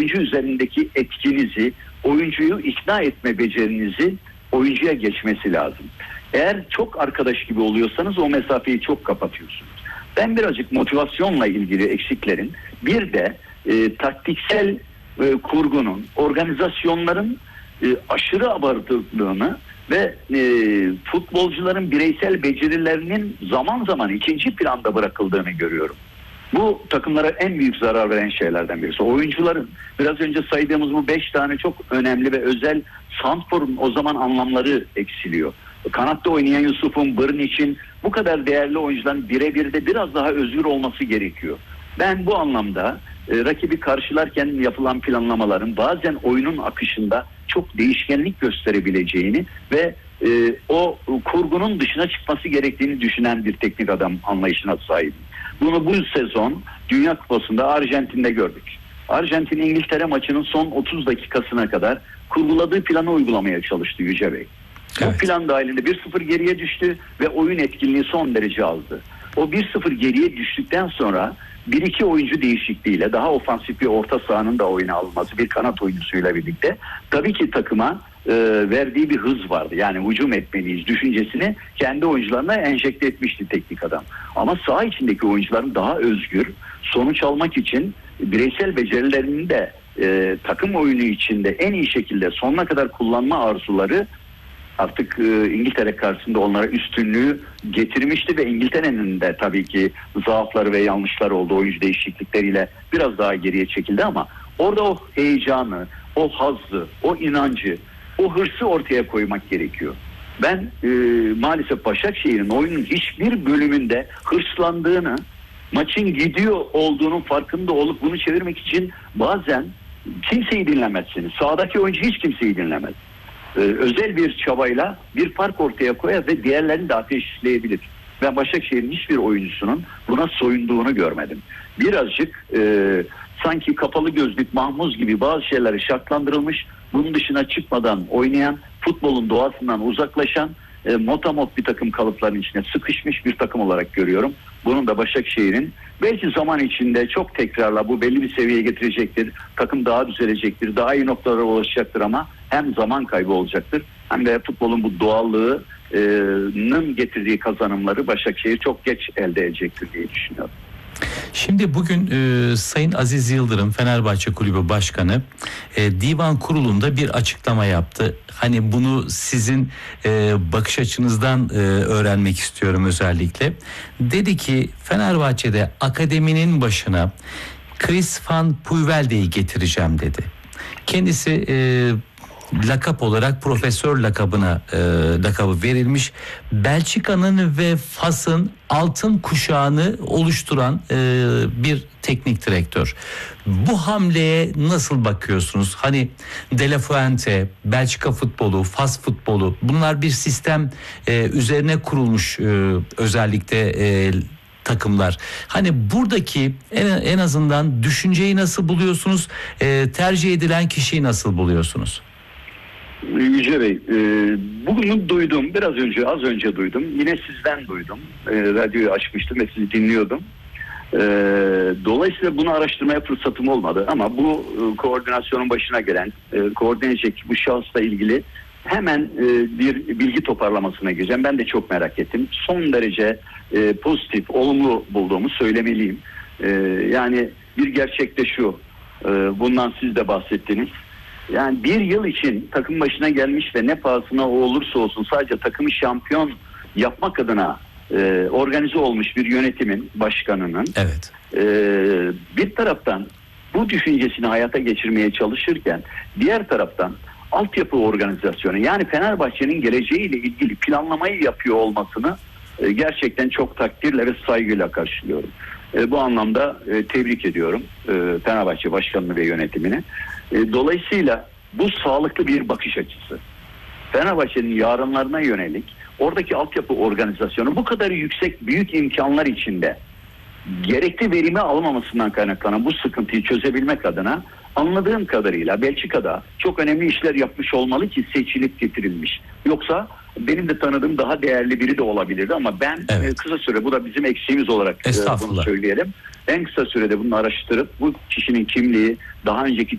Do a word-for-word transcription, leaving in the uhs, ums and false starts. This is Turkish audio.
oyuncu üzerindeki etkinizi, oyuncuyu ikna etme becerinizi oyuncuya geçmesi lazım. Eğer çok arkadaş gibi oluyorsanız o mesafeyi çok kapatıyorsunuz. Ben birazcık motivasyonla ilgili eksiklerin, bir de e, taktiksel e, kurgunun, organizasyonların e, aşırı abartıldığını ve e, futbolcuların bireysel becerilerinin zaman zaman ikinci planda bırakıldığını görüyorum. Bu takımlara en büyük zarar veren şeylerden birisi. Oyuncuların biraz önce saydığımız bu beş tane çok önemli ve özel santrforun o zaman anlamları eksiliyor. Kanatta oynayan Yusuf'un, Brnic'in, bu kadar değerli oyuncuların birebir de biraz daha özgür olması gerekiyor. Ben bu anlamda e, rakibi karşılarken yapılan planlamaların bazen oyunun akışında çok değişkenlik gösterebileceğini ve e, o kurgunun dışına çıkması gerektiğini düşünen bir teknik adam anlayışına sahibim. Bunu bu sezon Dünya Kupası'nda Arjantin'de gördük. Arjantin İngiltere maçının son otuz dakikasına kadar kurguladığı planı uygulamaya çalıştı Yüce Bey. Evet. Bu plan dahilinde bir sıfır geriye düştü ve oyun etkinliği son derece azdı. O bir sıfır geriye düştükten sonra bir iki oyuncu değişikliğiyle daha ofansif bir orta sahanın da oyuna alınması, bir kanat oyuncusuyla birlikte tabii ki takıma e, verdiği bir hız vardı. Yani hücum etmeliyiz düşüncesini kendi oyuncularına enjekte etmişti teknik adam. Ama saha içindeki oyuncuların daha özgür, sonuç almak için bireysel becerilerini de e, takım oyunu içinde en iyi şekilde sonuna kadar kullanma arzuları artık e, İngiltere karşısında onlara üstünlüğü getirmişti ve İngiltere'nin de tabii ki zaafları ve yanlışları oldu. Oyuncu değişiklikleriyle biraz daha geriye çekildi ama orada o heyecanı, o hazzı, o inancı, o hırsı ortaya koymak gerekiyor. Ben e, maalesef Başakşehir'in oyunun hiçbir bölümünde hırslandığını, maçın gidiyor olduğunun farkında olup bunu çevirmek için bazen kimseyi dinlemezsiniz. Sahadaki oyuncu hiç kimseyi dinlemez. Ee, özel bir çabayla bir fark ortaya koyar ve diğerlerini de ateşleyebilir. Ben Başakşehir'in hiçbir oyuncusunun buna soyunduğunu görmedim. Birazcık e, sanki kapalı gözlük, mahmuz gibi bazı şeyleri şartlandırılmış, bunun dışına çıkmadan oynayan, futbolun doğasından uzaklaşan, e, motamot bir takım kalıpların içine sıkışmış bir takım olarak görüyorum. Bunun da Başakşehir'in belki zaman içinde çok tekrarla bu belli bir seviyeye getirecektir. Takım daha düzelecektir, daha iyi noktalara ulaşacaktır ama hem zaman kaybı olacaktır hem de futbolun bu doğallığının getirdiği kazanımları Başakşehir çok geç elde edecektir diye düşünüyorum. Şimdi bugün e, Sayın Aziz Yıldırım, Fenerbahçe Kulübü Başkanı e, Divan Kurulu'nda bir açıklama yaptı. Hani bunu sizin e, bakış açınızdan e, öğrenmek istiyorum özellikle. Dedi ki Fenerbahçe'de akademinin başına Chris Van Puivelde'yi getireceğim dedi. Kendisi e, lakap olarak profesör lakabına e, lakabı verilmiş. Belçika'nın ve Fas'ın altın kuşağını oluşturan e, bir teknik direktör. Bu hamleye nasıl bakıyorsunuz? Hani De La Fuente, Belçika futbolu, Fas futbolu, bunlar bir sistem e, üzerine kurulmuş e, özellikle e, takımlar. Hani buradaki en, en azından düşünceyi nasıl buluyorsunuz? E, tercih edilen kişiyi nasıl buluyorsunuz? Yüce Bey, e, bugün duydum, biraz önce, az önce duydum. Yine sizden duydum. E, radyoyu açmıştım ve sizi dinliyordum. E, dolayısıyla bunu araştırmaya fırsatım olmadı. Ama bu e, koordinasyonun başına gelen, e, koordine edecek bu şahısla ilgili hemen e, bir bilgi toparlamasına gireceğim. Ben de çok merak ettim. Son derece e, pozitif, olumlu bulduğumu söylemeliyim. E, yani bir gerçek de şu, e, bundan siz de bahsettiniz. Yani bir yıl için takım başına gelmiş ve ne pahasına o olursa olsun sadece takımı şampiyon yapmak adına e, organize olmuş bir yönetimin, başkanının evet. e, bir taraftan bu düşüncesini hayata geçirmeye çalışırken diğer taraftan altyapı organizasyonu, yani Fenerbahçe'nin geleceğiyle ilgili planlamayı yapıyor olmasını e, gerçekten çok takdirle ve saygıyla karşılıyorum. E, bu anlamda e, tebrik ediyorum e, Fenerbahçe başkanını ve yönetimini. E, dolayısıyla bu sağlıklı bir bakış açısı. Fenerbahçe'nin yarınlarına yönelik oradaki altyapı organizasyonu bu kadar yüksek, büyük imkanlar içinde gerekli verimi alamamasından kaynaklanan bu sıkıntıyı çözebilmek adına anladığım kadarıyla Belçika'da çok önemli işler yapmış olmalı ki seçilip getirilmiş. Yoksa benim de tanıdığım daha değerli biri de olabilirdi ama ben evet. kısa süre, bu da bizim eksiğimiz olarak bunu söyleyelim. En kısa sürede bunu araştırıp bu kişinin kimliği, daha önceki